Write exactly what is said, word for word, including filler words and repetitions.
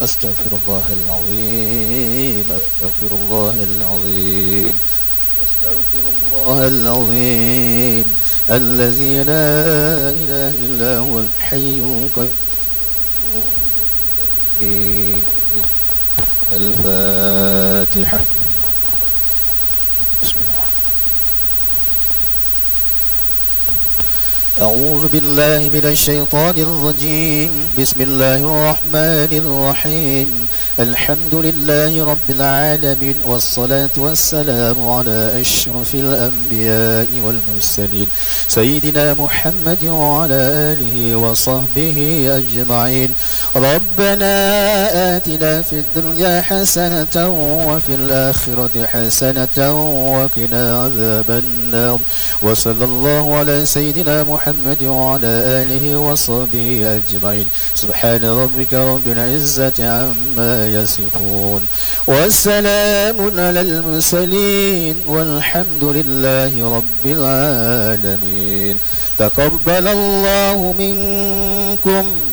أستغفر الله العظيم أستغفر الله العظيم أستغفر الله العظيم الذي لا إله إلا هو الحي القيوم الفاتحة. أعوذ بالله من الشيطان الرجيم. بسم الله الرحمن الرحيم. الحمد لله رب العالمين، والصلاة والسلام على أشرف الأنبياء والمرسلين سيدنا محمد وعلى آله وصحبه أجمعين. ربنا آتنا في الدنيا حسنة وفي الآخرة حسنة وقنا عذاب النار. وصلى الله على سيدنا محمد وعلى آله وصحبه أجمعين. سبحان ربك رب العزة عما يصفون، والسلام على المرسلين، والحمد لله رب العالمين. تقبل الله منكم